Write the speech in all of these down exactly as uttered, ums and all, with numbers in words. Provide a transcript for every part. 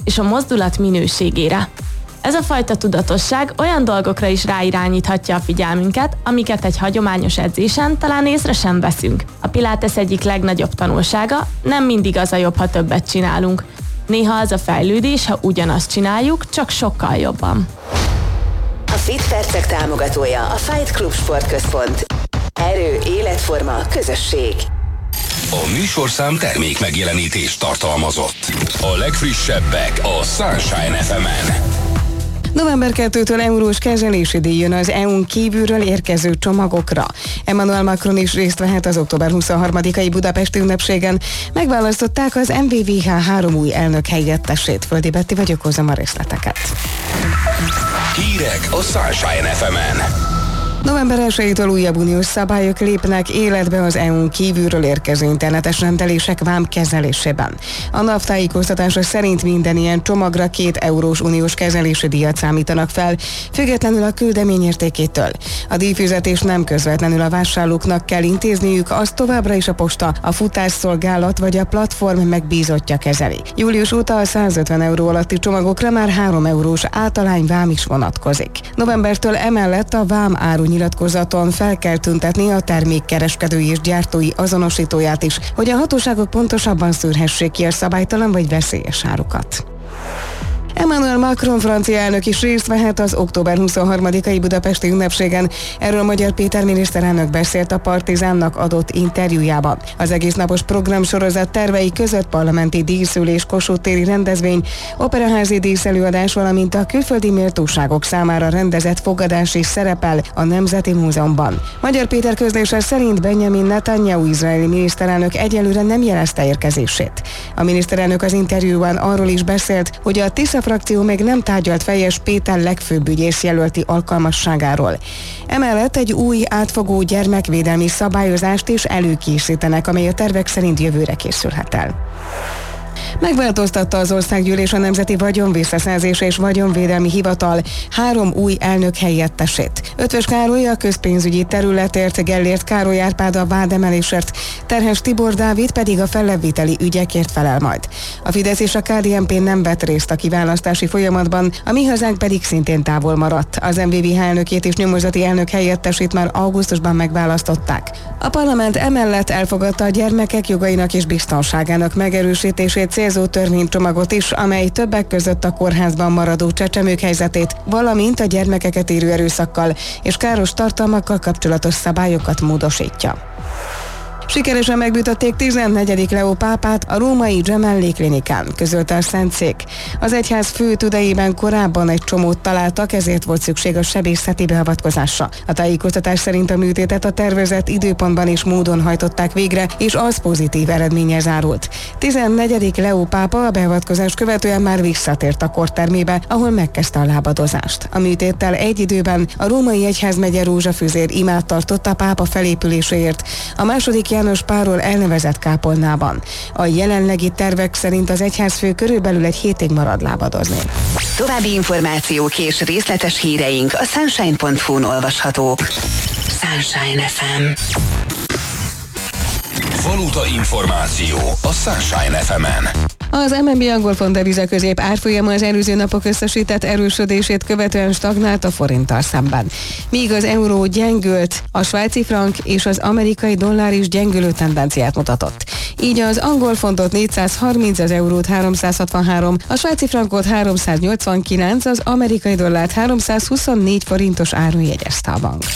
és a mozdulat minőségére. Ez a fajta tudatosság olyan dolgokra is ráirányíthatja a figyelmünket, amiket egy hagyományos edzésen talán észre sem veszünk. A Pilates egyik legnagyobb tanulsága, nem mindig az a jobb, ha többet csinálunk. Néha az a fejlődés, ha ugyanazt csináljuk, csak sokkal jobban. A Fit Percek támogatója a Fight Club Sportközpont. Erő, életforma, közösség. A műsorszám termék megjelenítést tartalmazott. A legfrissebbek a Sunshine ef emen. november elsejétől eurós kezelési díj jön az é u-n kívülről érkező csomagokra. Emmanuel Macron is részt vehet az október huszonharmadikai budapesti ünnepségen. Megválasztották az em vé vé há három új elnök helyettesét. Földi Betti vagyok, hozzam a részleteket. Hírek a Sunshine ef emen. november elsejétől újabb uniós szabályok lépnek életbe az é u-n kívülről érkező internetes rendelések vám kezelésében. A NAV tájékoztatása szerint minden ilyen csomagra két eurós uniós kezelési díjat számítanak fel, függetlenül a küldemény értékétől. A díjfizetés nem közvetlenül a vásárlóknak kell intézniük, az továbbra is a posta, a futásszolgálat vagy a platform megbízottja kezeli. Július óta a százötven euró alatti csomagokra már három eurós általányvám is vonatkozik. Novembertől emellett a vám áru nyilatkozaton fel kell tüntetni a termék kereskedői és gyártói azonosítóját is, hogy a hatóságok pontosabban szűrhessék ki a szabálytalan vagy veszélyes árukat. Emmanuel Macron francia elnök is részt vehet az október huszonharmadikai budapesti ünnepségen. Erről Magyar Péter miniszterelnök beszélt a Partizánnak adott interjújában. Az egésznapos programsorozat tervei között parlamenti díszülés, Kossuth téri rendezvény, operaházi díszelőadás, valamint a külföldi méltóságok számára rendezett fogadás is szerepel a Nemzeti Múzeumban. Magyar Péter közlése szerint Benjamin Netanyahu izraeli miniszterelnök egyelőre nem jelezte érkezését. A miniszterelnök az interjúban arról is beszélt, hogy a Tisza frakció még nem tárgyalt Fejes Péter legfőbb ügyész jelölti alkalmasságáról. Emellett egy új átfogó gyermekvédelmi szabályozást is előkészítenek, amely a tervek szerint jövőre készülhet el. Megváltoztatta az Országgyűlés a Nemzeti Vagyonvisszaszerzés és Vagyonvédelmi Hivatal három új elnök helyettesét. Ötvös Károly a közpénzügyi területért, Gellért Károly Árpád a vádemelésért, Terhes Tibor Dávid pedig a fellebbviteli ügyekért felel majd. A Fidesz és a ká dé en pé nem vett részt a kiválasztási folyamatban, a Mi Hazánk pedig szintén távol maradt. Az em vé vé há elnökét és nyomozati elnök helyettesét már augusztusban megválasztották. A parlament emellett elfogadta a gyermekek jogainak és biztonságának megerősítését célzó törvénycsomagot is, amely többek között a kórházban maradó csecsemők helyzetét, valamint a gyermekeket érő erőszakkal és káros tartalmakkal kapcsolatos szabályokat módosítja. Sikeresen megbüntették tizennegyedik Leó pápát a római Gemelli klinikán, közölte a Szentszék. Az egyház fő tüdejében korábban egy csomót találtak, ezért volt szükség a sebészeti beavatkozásra. A tájékoztatás szerint a műtétet a tervezett időpontban és módon hajtották végre, és az pozitív eredménnyel zárult. tizennegyedik Leó pápa a beavatkozás követően már visszatért a kortermébe, ahol megkezdte a lábadozást. A műtéttel egy időben a római egyházmegye rózsafüzér imát tartott a pápa felépüléséért. A második János Pálról elnevezett kápolnában. A jelenlegi tervek szerint az egyházfő körülbelül egy hétig marad lábadozni. További információk és részletes híreink a sunshine pont hu-n olvashatók. Sunshine ef em. Valuta információ a Sunshine ef emen. Az em en bé angol font devizaközép árfolyama az előző napok összesített erősödését követően stagnált a forinttal szemben. Míg az euró gyengült, a svájci frank és az amerikai dollár is gyengülő tendenciát mutatott. Így az angol fontot négyszázharminc, az eurót háromszázhatvanhárom, a svájci frankot háromszáznyolcvankilenc, az amerikai dollárt háromszázhuszonnégy forintos áron jegyezte a bank.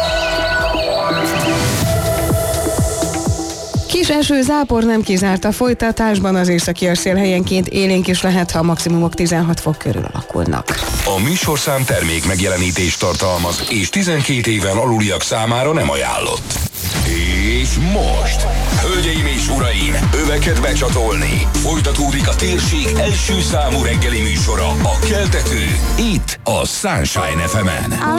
Kis eső, zápor nem kizárt a folytatásban, az északi szél helyenként élénk is lehet, ha a maximumok tizenhat fok körül alakulnak. A műsorszám termék megjelenítést tartalmaz, és tizenkét éven aluliak számára nem ajánlott. És most, hölgyeim és uraim, öveket becsatolni. Folytatódik a térség első számú reggeli műsora, a Keltető, itt a Sunshine ef emen.